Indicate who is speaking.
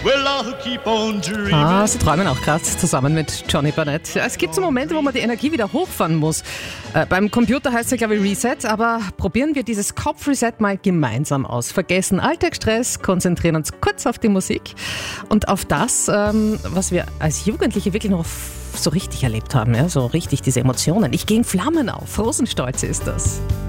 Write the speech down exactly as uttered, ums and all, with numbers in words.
Speaker 1: Well, I'll keep on dreaming.
Speaker 2: Ah, sie träumen auch gerade zusammen mit Johnny Burnett. Es gibt so Momente, wo man die Energie wieder hochfahren muss. Äh, beim Computer heißt es ja, glaube ich, Reset, aber probieren wir dieses Kopf-Reset mal gemeinsam aus. Vergessen Alltagsstress, konzentrieren uns kurz auf die Musik und auf das, ähm, was wir als Jugendliche wirklich noch so richtig erlebt haben, ja? So richtig diese Emotionen. Ich gehe in Flammen auf. Rosenstolz ist das.